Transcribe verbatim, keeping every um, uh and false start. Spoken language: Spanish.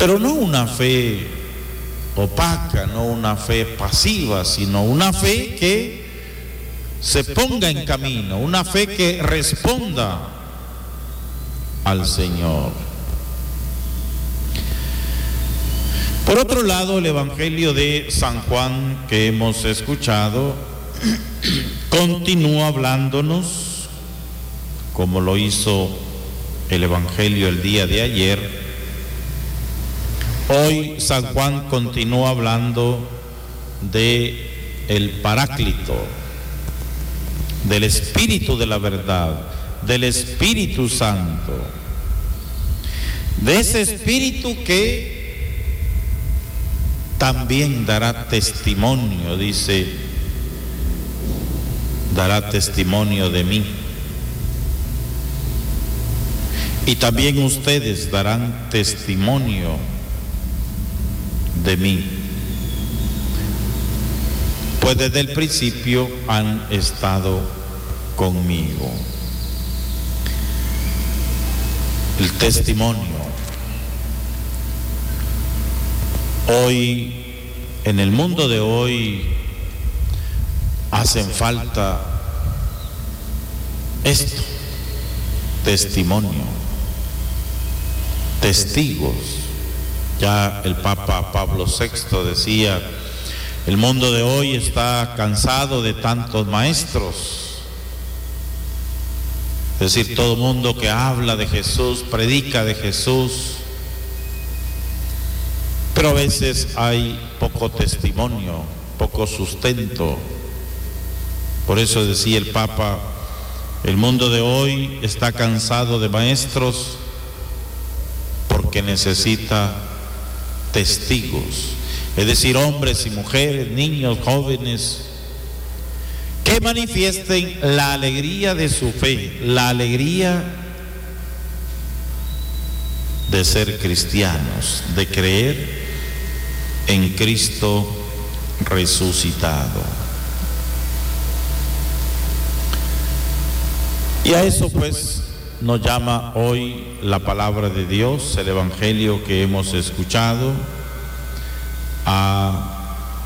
Pero no una fe opaca, no una fe pasiva, sino una fe que se ponga en camino, una fe que responda al Señor. Por otro lado, el Evangelio de San Juan que hemos escuchado continúa hablándonos, como lo hizo el Evangelio el día de ayer. Hoy San Juan continúa hablando de el Paráclito, del Espíritu de la verdad, del Espíritu Santo, de ese Espíritu que también dará testimonio, dice, dará testimonio de mí. Y también ustedes darán testimonio de mí, pues desde el principio han estado conmigo. El testimonio. Hoy, en el mundo de hoy, hacen falta esto, testimonio, testigos. Ya el Papa Pablo sexto decía, el mundo de hoy está cansado de tantos maestros. Es decir, todo mundo que habla de Jesús, predica de Jesús, pero a veces hay poco testimonio, poco sustento. Por eso decía el Papa, el mundo de hoy está cansado de maestros porque necesita testigos, es decir, hombres y mujeres, niños, jóvenes, que manifiesten la alegría de su fe, la alegría de ser cristianos, de creer en Cristo resucitado. Y a eso pues nos llama hoy la palabra de Dios, el Evangelio que hemos escuchado, a